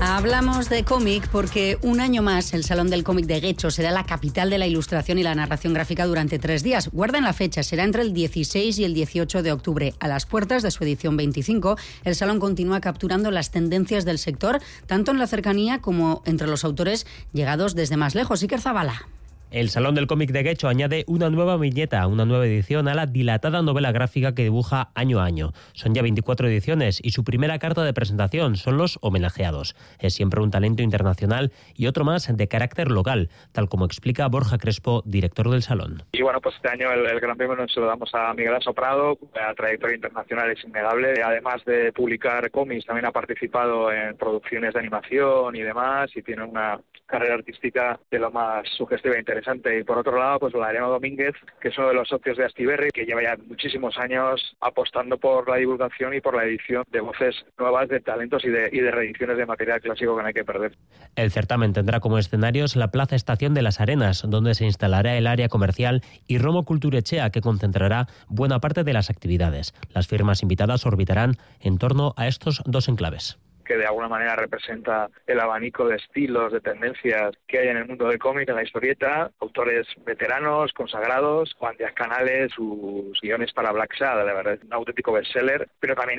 Hablamos de cómic porque un año más el Salón del Cómic de Guecho será la capital de la ilustración y la narración gráfica durante 3 días. Guarden la fecha, será entre el 16 y el 18 de octubre. A las puertas de su edición 25, el Salón continúa capturando las tendencias del sector, tanto en la cercanía como entre los autores llegados desde más lejos. Iker Zabala. El Salón del Cómic de Guecho añade una nueva viñeta, una nueva edición a la dilatada novela gráfica que dibuja año a año. Son ya 24 ediciones y su primera carta de presentación son los homenajeados. Es siempre un talento internacional y otro más de carácter local, tal como explica Borja Crespo, director del Salón. Y bueno, pues este año el gran premio nos lo damos a Miguel Asoprado, la trayectoria internacional es innegable. Además de publicar cómics, también ha participado en producciones de animación y demás, y tiene una carrera artística de lo más sugestiva e interesante. Y por otro lado, pues Valeriano Domínguez, que es uno de los socios de Astiberri, que lleva ya muchísimos años apostando por la divulgación y por la edición de voces nuevas, de talentos y de reediciones de material clásico que no hay que perder. El certamen tendrá como escenarios la Plaza Estación de las Arenas, donde se instalará el área comercial, y Romo Kulturechea, que concentrará buena parte de las actividades. Las firmas invitadas orbitarán en torno a estos dos enclaves, que de alguna manera representa el abanico de estilos, de tendencias que hay en el mundo del cómic, en la historieta, autores veteranos, consagrados. Juan Díaz Canales, sus guiones para Black Sad, la verdad es un auténtico bestseller, pero también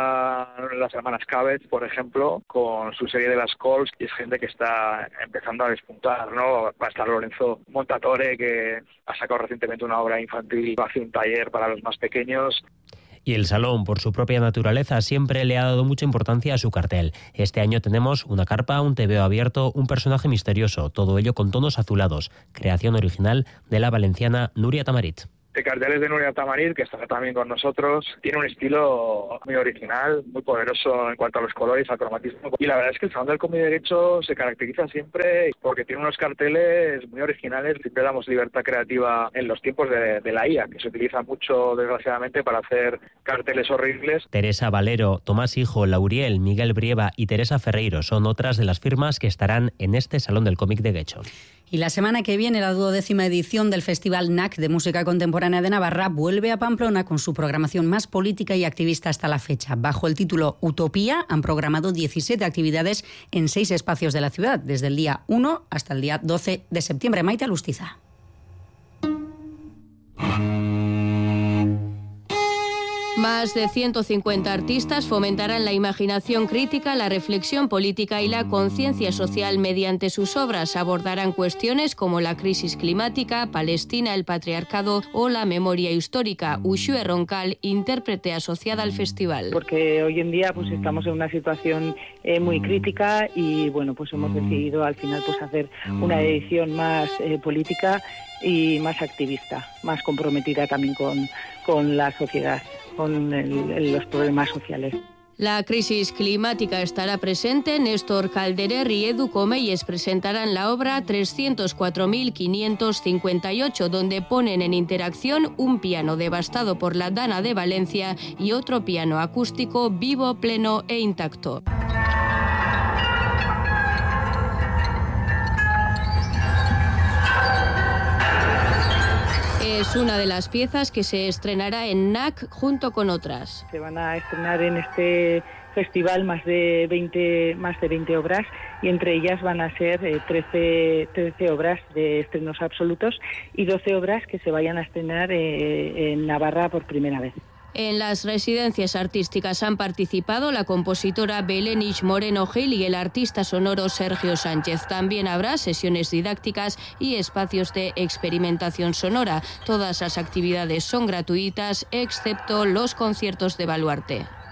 están las hermanas Cabez, por ejemplo, con su serie de las Calls, y es gente que está empezando a despuntar, ¿no? Va a estar Lorenzo Montatore, que ha sacado recientemente una obra infantil, hace un taller para los más pequeños. Y el Salón, por su propia naturaleza, siempre le ha dado mucha importancia a su cartel. Este año tenemos una carpa, un tebeo abierto, un personaje misterioso, todo ello con tonos azulados, creación original de la valenciana Núria Tamarit. De carteles de Núria Tamarit, que estará también con nosotros. Tiene un estilo muy original, muy poderoso en cuanto a los colores, al cromatismo. Y la verdad es que el Salón del Cómic de Guecho se caracteriza siempre porque tiene unos carteles muy originales. Siempre damos libertad creativa en los tiempos de la IA, que se utiliza mucho, desgraciadamente, para hacer carteles horribles. Teresa Valero, Tomás Hijo, Lauriel, Miguel Brieva y Teresa Ferreiro son otras de las firmas que estarán en este Salón del Cómic de Guecho. Y la semana que viene, la 12ª edición del Festival NAC de Música Contemporánea de Navarra vuelve a Pamplona con su programación más política y activista hasta la fecha. Bajo el título Utopía han programado 17 actividades en 6 espacios de la ciudad, desde el día 1 hasta el día 12 de septiembre. Maite Alustiza. Más de 150 artistas fomentarán la imaginación crítica, la reflexión política y la conciencia social mediante sus obras. Abordarán cuestiones como la crisis climática, Palestina, el patriarcado o la memoria histórica. Uxue Roncal, intérprete asociada al festival. Porque hoy en día pues estamos en una situación muy crítica y bueno, pues hemos decidido al final pues hacer una edición más política y más activista, más comprometida también con la sociedad, con los problemas sociales. La crisis climática estará presente. Néstor Calderer y Edu Comelles presentarán la obra 304.558, donde ponen en interacción un piano devastado por la Dana de Valencia y otro piano acústico vivo, pleno e intacto. Es una de las piezas que se estrenará en NAC junto con otras. Se van a estrenar en este festival más de 20 obras y entre ellas van a ser 13 obras de estrenos absolutos y 12 obras que se vayan a estrenar en Navarra por primera vez. En las residencias artísticas han participado la compositora Belenich Moreno Gil y el artista sonoro Sergio Sánchez. También habrá sesiones didácticas y espacios de experimentación sonora. Todas las actividades son gratuitas, excepto los conciertos de Baluarte.